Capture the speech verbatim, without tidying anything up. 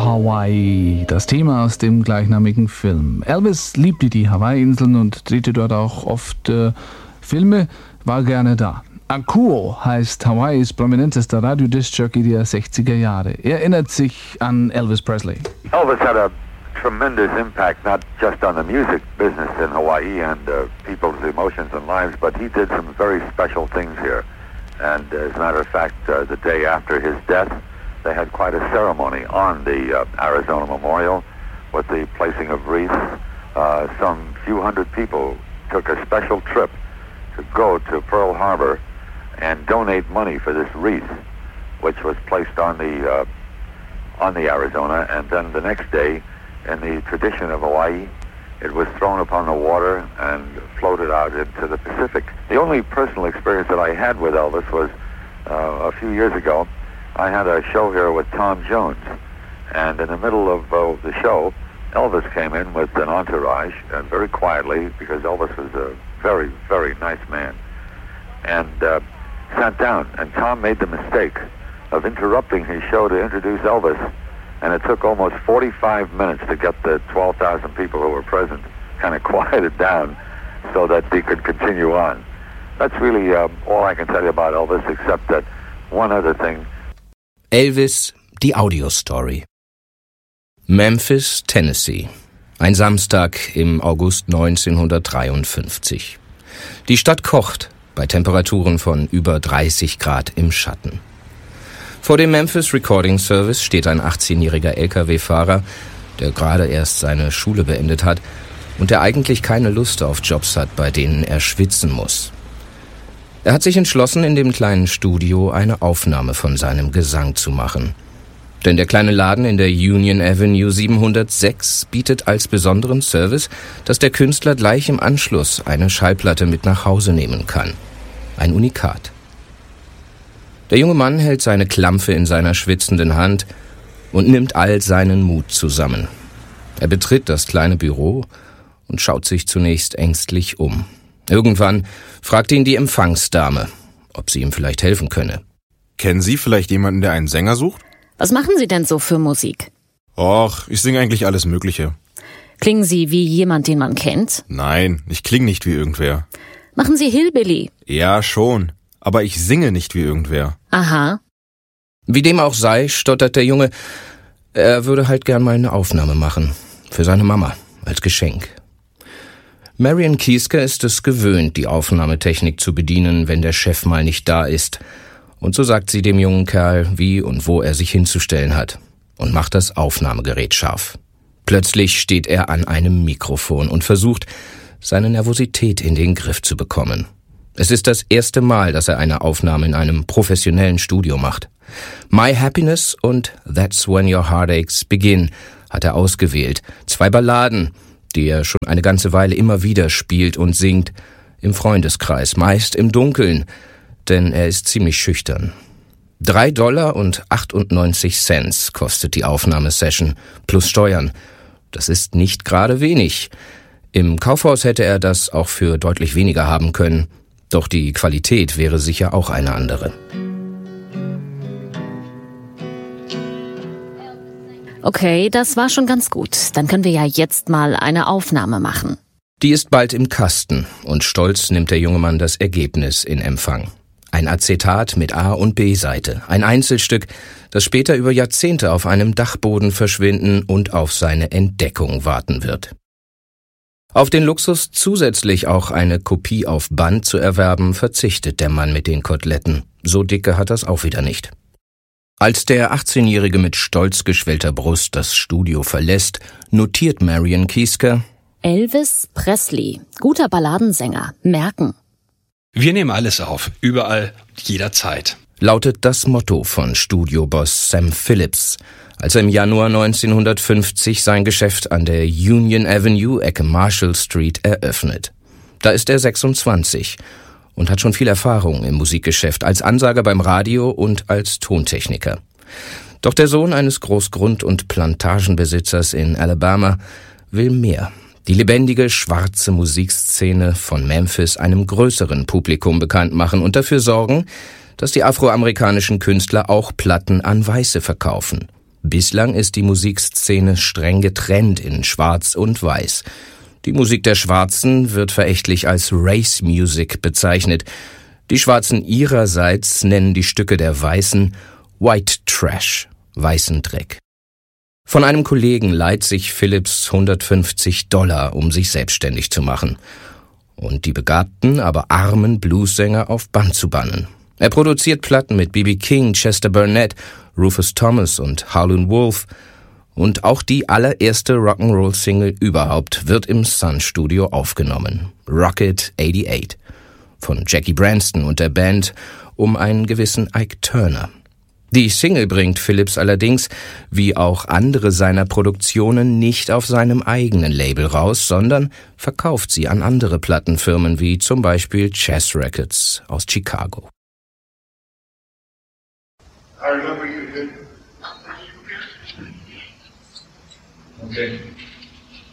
Hawaii, das Thema aus dem gleichnamigen Film. Elvis liebte die Hawaii-Inseln und drehte dort auch oft äh, Filme, war gerne da. Akuo heißt Hawaiis prominentester Radiodiskjockey der sechziger Jahre. Er erinnert sich an Elvis Presley. Elvis had a tremendous impact, not just on the music business in Hawaii and uh, people's emotions and lives, but he did some very special things here. And uh, as a matter of fact, uh, the day after his death, they had quite a ceremony on the uh, Arizona Memorial with the placing of wreaths. Uh, some few hundred people took a special trip to go to Pearl Harbor and donate money for this wreath, which was placed on the uh, on the Arizona. And then the next day, in the tradition of Hawaii, it was thrown upon the water and floated out into the Pacific. The only personal experience that I had with Elvis was uh, a few years ago. I had a show here with Tom Jones, and in the middle of uh, the show, Elvis came in with an entourage, and very quietly, because Elvis was a very, very nice man, and uh, sat down. And Tom made the mistake of interrupting his show to introduce Elvis, and it took almost forty-five minutes to get the twelve thousand people who were present kind of quieted down so that they could continue on. That's really uh, all I can tell you about Elvis, except that one other thing. Elvis, die Audio-Story. Memphis, Tennessee. Ein Samstag im August neunzehnhundertdreiundfünfzig. Die Stadt kocht bei Temperaturen von über dreißig Grad im Schatten. Vor dem Memphis Recording Service steht ein achtzehnjähriger L K W-Fahrer, der gerade erst seine Schule beendet hat und der eigentlich keine Lust auf Jobs hat, bei denen er schwitzen muss. Er hat sich entschlossen, in dem kleinen Studio eine Aufnahme von seinem Gesang zu machen. Denn der kleine Laden in der Union Avenue siebenhundertsechs bietet als besonderen Service, dass der Künstler gleich im Anschluss eine Schallplatte mit nach Hause nehmen kann. Ein Unikat. Der junge Mann hält seine Klampfe in seiner schwitzenden Hand und nimmt all seinen Mut zusammen. Er betritt das kleine Büro und schaut sich zunächst ängstlich um. Irgendwann fragt ihn die Empfangsdame, ob sie ihm vielleicht helfen könne. Kennen Sie vielleicht jemanden, der einen Sänger sucht? Was machen Sie denn so für Musik? Och, ich singe eigentlich alles Mögliche. Klingen Sie wie jemand, den man kennt? Nein, ich klinge nicht wie irgendwer. Machen Sie Hillbilly? Ja, schon. Aber ich singe nicht wie irgendwer. Aha. Wie dem auch sei, stottert der Junge, er würde halt gern mal eine Aufnahme machen. Für seine Mama, als Geschenk. Marion Kiesker ist es gewöhnt, die Aufnahmetechnik zu bedienen, wenn der Chef mal nicht da ist. Und so sagt sie dem jungen Kerl, wie und wo er sich hinzustellen hat. Und macht das Aufnahmegerät scharf. Plötzlich steht er an einem Mikrofon und versucht, seine Nervosität in den Griff zu bekommen. Es ist das erste Mal, dass er eine Aufnahme in einem professionellen Studio macht. My Happiness und That's When Your Heartaches Begin hat er ausgewählt. Zwei Balladen, die er schon eine ganze Weile immer wieder spielt und singt, im Freundeskreis, meist im Dunkeln, denn er ist ziemlich schüchtern. Drei Dollar und achtundneunzig Cent kostet die Aufnahmesession, plus Steuern. Das ist nicht gerade wenig. Im Kaufhaus hätte er das auch für deutlich weniger haben können, doch die Qualität wäre sicher auch eine andere. Okay, das war schon ganz gut. Dann können wir ja jetzt mal eine Aufnahme machen. Die ist bald im Kasten und stolz nimmt der junge Mann das Ergebnis in Empfang. Ein Acetat mit A- und B-Seite, ein Einzelstück, das später über Jahrzehnte auf einem Dachboden verschwinden und auf seine Entdeckung warten wird. Auf den Luxus, zusätzlich auch eine Kopie auf Band zu erwerben, verzichtet der Mann mit den Koteletten. So dicke hat das auch wieder nicht. Als der achtzehnjährige mit stolz geschwellter Brust das Studio verlässt, notiert Marion Kiesker: Elvis Presley, guter Balladensänger, merken. Wir nehmen alles auf, überall, jederzeit. Lautet das Motto von Studioboss Sam Phillips, als er im Januar neunzehnhundertfünfzig sein Geschäft an der Union Avenue, Ecke Marshall Street, eröffnet. Da ist er sechsundzwanzig und hat schon viel Erfahrung im Musikgeschäft als Ansager beim Radio und als Tontechniker. Doch der Sohn eines Großgrund- und Plantagenbesitzers in Alabama will mehr. Die lebendige, schwarze Musikszene von Memphis einem größeren Publikum bekannt machen und dafür sorgen, dass die afroamerikanischen Künstler auch Platten an Weiße verkaufen. Bislang ist die Musikszene streng getrennt in Schwarz und Weiß. Die Musik der Schwarzen wird verächtlich als Race Music bezeichnet. Die Schwarzen ihrerseits nennen die Stücke der Weißen White Trash, weißen Dreck. Von einem Kollegen leiht sich Phillips hundertfünfzig Dollar, um sich selbstständig zu machen und die begabten, aber armen Bluessänger auf Band zu bannen. Er produziert Platten mit B B King, Chester Burnett, Rufus Thomas und Howlin' Wolf. Und auch die allererste Rock'n'Roll-Single überhaupt wird im Sun-Studio aufgenommen. Rocket achtundachtzig von Jackie Branston und der Band um einen gewissen Ike Turner. Die Single bringt Phillips allerdings, wie auch andere seiner Produktionen, nicht auf seinem eigenen Label raus, sondern verkauft sie an andere Plattenfirmen wie zum Beispiel Chess Records aus Chicago. I remember you did. Okay.